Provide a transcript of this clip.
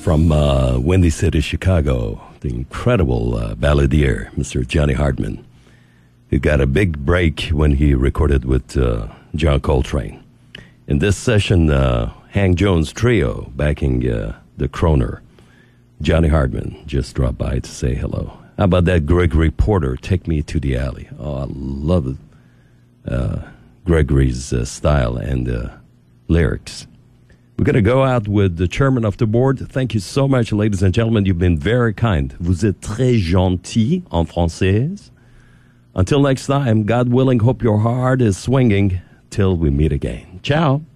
From Windy City, Chicago, the incredible balladeer, Mr. Johnny Hartman, who got a big break when he recorded with John Coltrane. In this session, Hank Jones Trio backing the Croner. Johnny Hartman just dropped by to say hello. How about that Gregory Porter, Take Me to the Alley? Oh, I love Gregory's style and lyrics. We're going to go out with the chairman of the board. Thank you so much, ladies and gentlemen. You've been very kind. Vous êtes très gentil en français. Until next time, God willing, hope your heart is swinging till we meet again. Ciao.